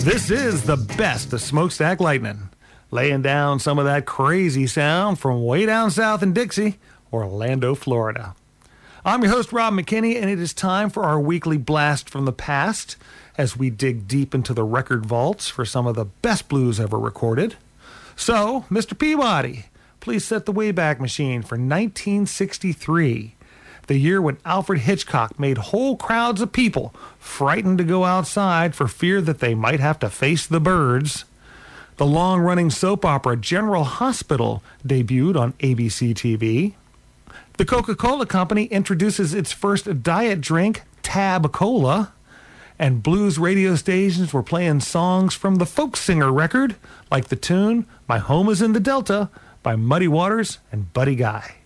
This is the best of Smokestack Lightning, laying down some of that crazy sound from way down south in Dixie, Orlando, Florida. I'm your host, Rob McKinney, and it is time for our weekly blast from the past as we dig deep into the record vaults for some of the best blues ever recorded. So, Mr. Peabody, please set the Wayback Machine for 1963, the year when Alfred Hitchcock made whole crowds of people frightened to go outside for fear that they might have to face the birds. The long-running soap opera General Hospital debuted on ABC TV. The Coca-Cola Company introduces its first diet drink, Tab Cola. And blues radio stations were playing songs from the Folk Singer record, like the tune My Home is in the Delta by Muddy Waters and Buddy Guy.